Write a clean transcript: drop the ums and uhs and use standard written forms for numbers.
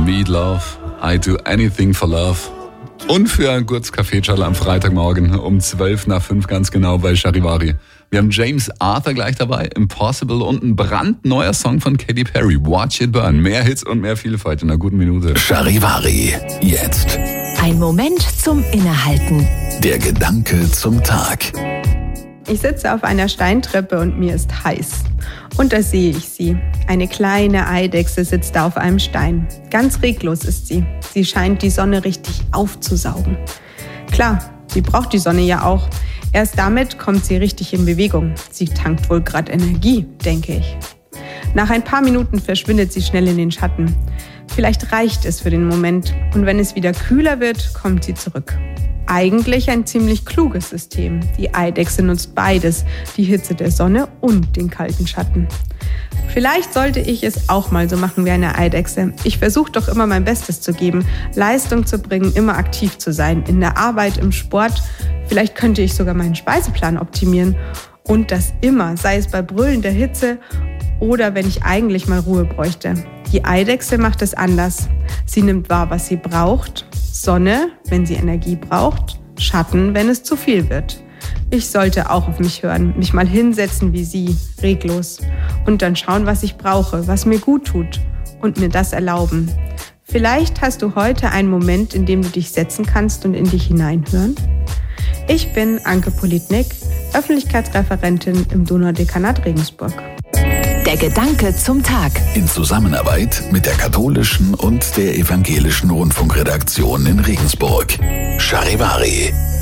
Meat Love, I do anything for love. Und für ein kurzes Kaffeeschall am Freitagmorgen um 5:12 ganz genau bei Charivari. Wir haben James Arthur gleich dabei, Impossible und ein brandneuer Song von Katy Perry, Watch It Burn. Mehr Hits und mehr Vielfalt in einer guten Minute. Charivari, jetzt. Ein Moment zum Innehalten. Der Gedanke zum Tag. Ich sitze auf einer Steintreppe und mir ist heiß. Und da sehe ich sie. Eine kleine Eidechse sitzt da auf einem Stein. Ganz reglos ist sie. Sie scheint die Sonne richtig aufzusaugen. Klar, sie braucht die Sonne ja auch. Erst damit kommt sie richtig in Bewegung. Sie tankt wohl gerade Energie, denke ich. Nach ein paar Minuten verschwindet sie schnell in den Schatten. Vielleicht reicht es für den Moment. Und wenn es wieder kühler wird, kommt sie zurück. Eigentlich ein ziemlich kluges System. Die Eidechse nutzt beides, die Hitze der Sonne und den kalten Schatten. Vielleicht sollte ich es auch mal so machen wie eine Eidechse. Ich versuche doch immer mein Bestes zu geben, Leistung zu bringen, immer aktiv zu sein, in der Arbeit, im Sport. Vielleicht könnte ich sogar meinen Speiseplan optimieren. Und das immer, sei es bei brüllender Hitze oder wenn ich eigentlich mal Ruhe bräuchte. Die Eidechse macht es anders. Sie nimmt wahr, was sie braucht. Sonne, wenn sie Energie braucht. Schatten, wenn es zu viel wird. Ich sollte auch auf mich hören, mich mal hinsetzen wie sie, reglos. Und dann schauen, was ich brauche, was mir gut tut. Und mir das erlauben. Vielleicht hast du heute einen Moment, in dem du dich setzen kannst und in dich hineinhören. Ich bin Anke Politnik, Öffentlichkeitsreferentin im Donaudekanat Regensburg. Der Gedanke zum Tag. In Zusammenarbeit mit der katholischen und der evangelischen Rundfunkredaktion in Regensburg. Charivari.